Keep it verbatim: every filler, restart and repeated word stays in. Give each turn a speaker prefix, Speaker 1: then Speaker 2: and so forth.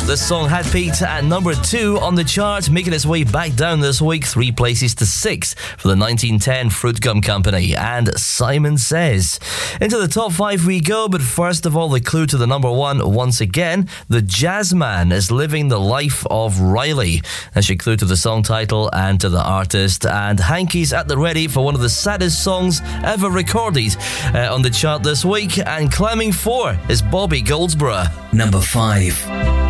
Speaker 1: This song had peaked at number two on the chart, making its way back down this week, three places to six for the nineteen ten Fruit Gum Company and Simon Says. Into the top five we go, but first of all, the clue to the number one once again. The Jazzman is living the life of Riley. That's your clue to the song title and to the artist. And Hanky's at the ready for one of the saddest songs ever recorded uh, on the chart this week. And climbing four is Bobby Goldsboro.
Speaker 2: Number five.